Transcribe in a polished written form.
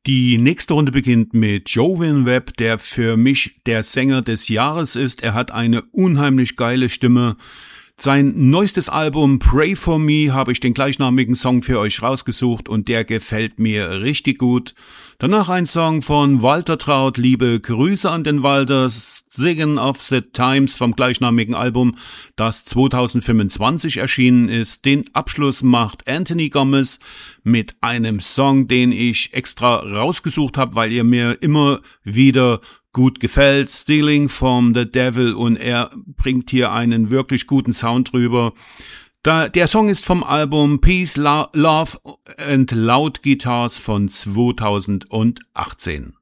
Die nächste Runde beginnt mit Jovin Webb, der für mich der Sänger des Jahres ist. Er hat eine unheimlich geile Stimme. Sein neuestes Album Pray For Me habe ich den gleichnamigen Song für euch rausgesucht und der gefällt mir richtig gut. Danach ein Song von Walter Traut, liebe Grüße an den Walter, Singing of the Times vom gleichnamigen Album, das 2025 erschienen ist. Den Abschluss macht Anthony Gomez mit einem Song, den ich extra rausgesucht habe, weil ihr mir immer wieder gut gefällt, Stealing from the Devil, und er bringt hier einen wirklich guten Sound drüber. Der Song ist vom Album Peace, Love and Loud Guitars von 2018.